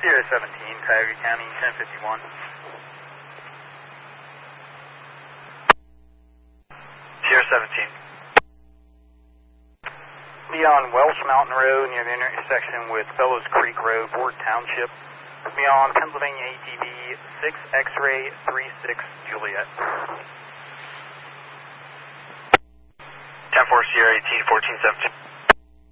Sierra 17, Cuyahoga County, 1051. Sierra 17. Beyond Welsh Mountain Road near the intersection with Fellows Creek Road, Ward Township. Beyond Pennsylvania ATV 6 X-ray 36 Juliet. 10-4 Sierra 18, 1417.